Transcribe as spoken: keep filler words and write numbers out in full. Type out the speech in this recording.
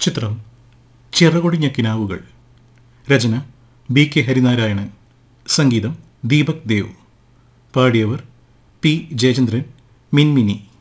ചിത്രം ചിറകൊടിഞ്ഞ കിനാവുകൾ. രചന B K Harinarayanan. സംഗീതം Deepak Dev. പാടിയവർ P Jayachandran, Minmini.